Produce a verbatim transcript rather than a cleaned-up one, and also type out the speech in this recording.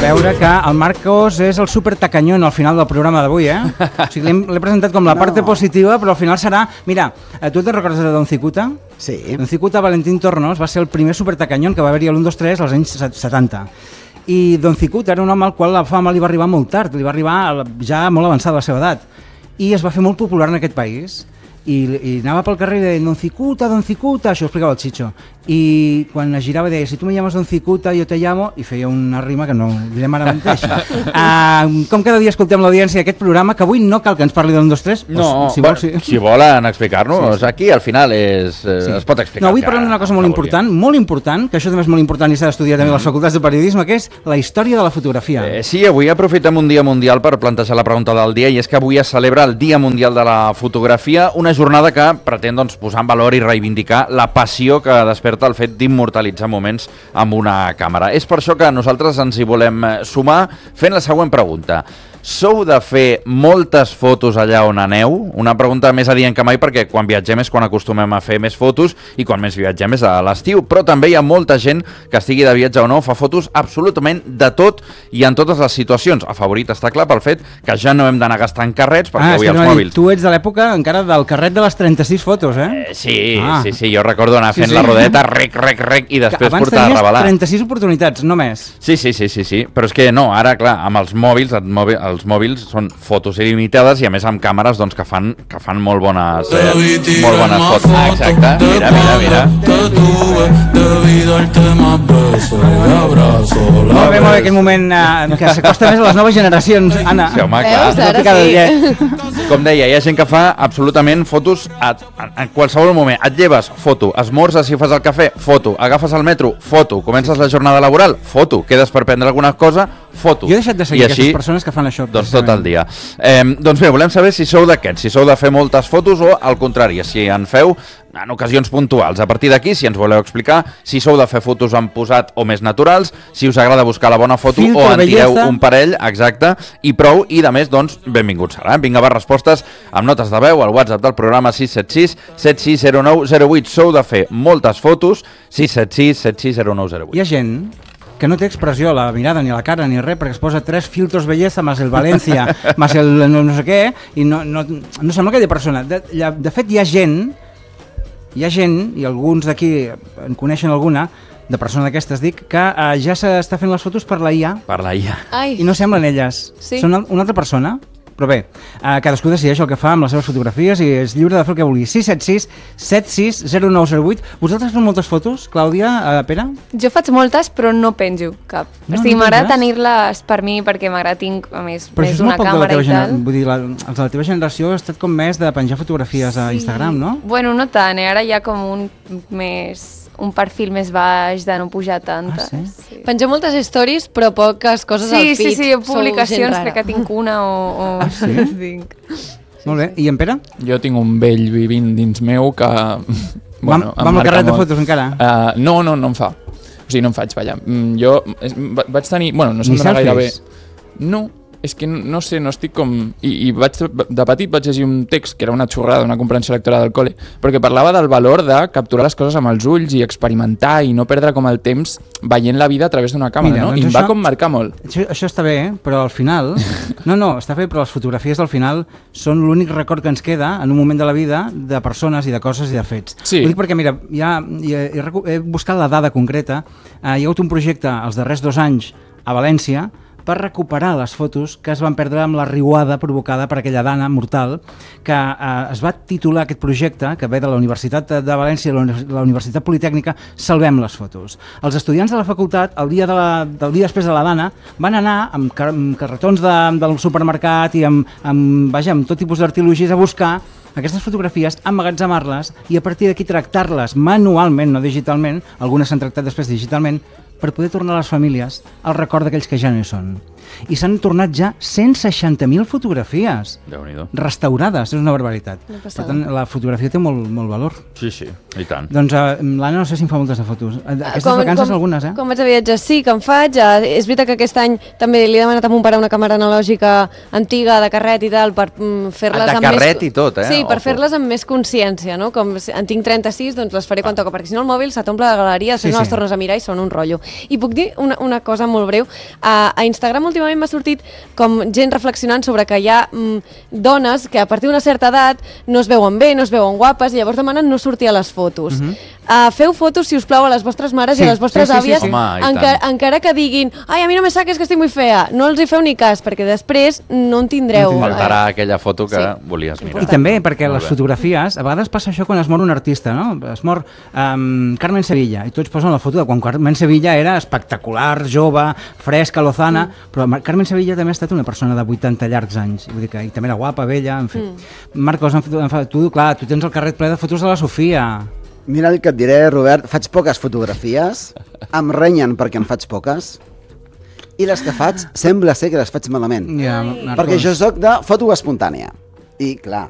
veure que el Marcos és el super tacanyón al final del programa d'avui, eh? O sigui, l'he presentat com la no. part positiva, però al final serà... Mira, tu te'n recordes de Don Cicuta? Sí. Don Cicuta, Valentín Tornos, va ser el primer super tacanyón que va haver-hi a l'u dos tres als anys setanta. I Don Cicuta era un home al qual la fama li va arribar molt tard, li va arribar ja molt avançada la seva edat. I es va fer molt popular en aquest país. I, i anava pel carrer i deia Don Cicuta, Don Cicuta, això ho explicava el Chicho, i quan es girava deia si tu me llames Don Cicuta yo te llamo, i feia una rima que no direm ara mateix. uh, com cada dia escoltem l'audiència d'aquest programa, que avui no cal que ens parli d'un, dos, tres, no, si, vol, si... si volen explicar-nos, sí, sí. Aquí al final és, sí. es pot explicar. No, avui parlem d'una cosa molt important, molt important, que això també és molt important i s'ha d'estudiar també a les facultats de periodisme, que és la història de la fotografia. Eh, sí, avui aprofitem un dia mundial per plantejar la pregunta del dia, i és que avui es celebra el Dia Mundial de la Fotografia, una jornada que pretén doncs, posar en valor i reivindicar la passió que desperta el fet d'immortalitzar moments amb una càmera. És per això que nosaltres ens hi volem sumar fent la següent pregunta. Sou de fer moltes fotos allà on aneu? Una pregunta més adient que mai, perquè quan viatgem és quan acostumem a fer més fotos i quan més viatgem és a l'estiu, però també hi ha molta gent que estigui de viatge o no, fa fotos absolutament de tot i en totes les situacions. Afavorit està clar pel fet que ja no hem d'anar gastant carrets perquè ah, avui els no mòbils... Tu ets de l'època encara del carret de les trenta-sis fotos, eh? eh sí, ah. sí, sí, jo recordo anar fent sí, sí. la rodeta, rec, rec, rec, i després abans portar a revelar. Abans tenies trenta-sis oportunitats, no més. Sí, sí, sí, sí, sí, però és que no, ara, clar, amb els mòbils, et mòbil, els mòbils són fotos il·limitades i a més amb càmeres doncs, que, fan, que fan molt bones, eh, molt bones fotos. Ah, exacte, mira, mira, mira. Molt bé, molt bé, aquest moment eh, que s'acosta més a les noves generacions, Anna. Sí, home, clar. Veus, ara sí. Com deia, hi ha gent que fa absolutament fotos a, a, a qualsevol moment. Et lleves, foto. Esmorzes si fas el cafè, foto. Agafes el metro, foto. Comences la jornada laboral, foto. Quedes per prendre alguna cosa, foto. Jo he deixat de seguir així, aquestes persones que fan això. Doncs tot el dia. Eh, doncs bé, volem saber si sou d'aquests, si sou de fer moltes fotos o al contrari, si en feu en ocasions puntuals. A partir d'aquí, si ens voleu explicar si sou de fer fotos en posat o més naturals, si us agrada buscar la bona foto Filtro, o en tireu belleza. Un parell, exacte, i prou, i de més, doncs, benvinguts serà. Vinga, va, respostes amb notes de veu al WhatsApp del programa sis set sis set sis zero nou zero vuit. Sou de fer moltes fotos, sis set sis set sis zero nou zero vuit. Hi ha gent que no té expressió a la mirada, ni a la cara, ni res, perquè es posa tres filtros bellesa, més el València, més el no, no sé què, i no, no, no sembla aquella persona. De, de fet, hi ha gent, hi ha gent, i alguns d'aquí en coneixen alguna, de persona d'aquestes dic, que eh, ja s'està fent les fotos per la I A. Per la I A. Ai. I no semblen elles. Sí. Són una altra persona. Però bé, eh, cadascú decideix el que fa amb les seves fotografies i és lliure de fer el que vulgui. sis set sis set sis zero nou zero vuit. Vosaltres feu moltes fotos, Clàudia, eh, Pere? Jo faig moltes, però no penjo cap. No, o sigui, no m'agrada tenir-les per mi, perquè m'agrada tinc, a més, però més una una càmera i tal. Vull dir, la, els de la teva generació ha estat com més de penjar fotografies a Instagram, no? Bueno, no tant, eh? Ara hi ha com un més... un perfil més baix, de no pujar tantes. Ah, sí? Sí. Pengeu moltes stories, però poques coses sí, al feed. Sí, sí, sí, publicacions, crec que tinc una o... o... Ah, sí? tinc. Molt bé, i en Pere? Jo tinc un vell vivint dins meu que... Bueno, vam amb la carreta de fotos encara? Uh, no, no, no em fa. O sigui, no em faig, vaja. Jo vaig tenir... Bueno, no se'm dona gaire bé. No, és que no sé, no estic com... I, i vaig, de petit vaig llegir un text que era una xorrada, una comprensió lectora del col·le, perquè parlava del valor de capturar les coses amb els ulls i experimentar i no perdre com el temps veient la vida a través d'una càmera. Mira, no? I em va com marcar molt. Això, això està bé, però al final... No, no, està bé, però les fotografies al final són l'únic record que ens queda en un moment de la vida de persones i de coses i de fets. Sí. Ho dic perquè, mira, ja, ja, he, he buscat la dada concreta. Eh, hi ha hagut un projecte els darrers dos anys a València per recuperar les fotos que es van perdre amb la riuada provocada per aquella dana mortal, que eh, es va titular aquest projecte, que ve de la Universitat de València i la Universitat Politècnica, Salvem les fotos. Els estudiants de la facultat, el dia, de la, del dia després de la dana, van anar amb, car amb carretons de, del supermercat i amb, amb, vaja, amb tot tipus d'artilogies a buscar aquestes fotografies, emmagatzemar-les i a partir d'aquí tractar-les manualment, no digitalment, algunes s'han tractat després digitalment, per poder tornar a les famílies al record d'aquells que ja no hi són. I s'han tornat ja cent seixanta mil fotografies Déu-n'hi-do. restaurades, és una barbaritat. Una Per passada. tant, la fotografia té molt, molt valor. Sí, sí, i tant. Doncs uh, l'Anna no sé si em fa moltes de fotos. Aquestes Com- vacances com- algunes, eh? Com vaig a viatjar, sí, que en faig. Eh, és veritat que aquest any també li he demanat a mon pare una càmera analògica antiga, de carret i tal, per mm, fer-les Ah, de amb carret més... i tot, eh? Sí, per Ojo. fer-les amb més consciència, no? Com si- en tinc trenta-sis, doncs les faré quan toca, perquè si no el mòbil se t'omple de galeria, després Sí, no les sí. tornes a mirar i són un rotllo. I puc dir una, una cosa molt breu. A, a Instagram últimament m'ha sortit com gent reflexionant sobre que hi ha mm, dones que a partir d'una certa edat no es veuen bé, no es veuen guapes, i llavors demanen no sortir a les fotos. Uh -huh. uh, feu fotos, si us plau, a les vostres mares Sí, i a les vostres sí, sí, sí, àvies, sí. Home, i encara, tant. encara que diguin ai, a mi no me saques que estic muy fea, no els hi feu ni cas, perquè després no en tindreu. No en Faltarà aquella foto que Sí. volies mirar. I també perquè Molt les bé. fotografies, a vegades passa això quan es mor un artista, no? Es mor um, Carmen Sevilla, i tots posen la foto de quan Carmen Sevilla era espectacular, jove, fresca, lozana, mm. però Mar- Carmen Sevilla també ha estat una persona de vuitanta llargs anys, vull dir que i també era guapa, bella, en fi. Mm. Marcos, en, en, en, tu, clar, tu tens el carret ple de fotos de la Sofia. Mira el que et diré, Robert, faig poques fotografies, em renyen perquè en faig poques, i les que faig sembla ser que les faig malament. Ja, Perquè jo sóc de foto espontània. I, clar,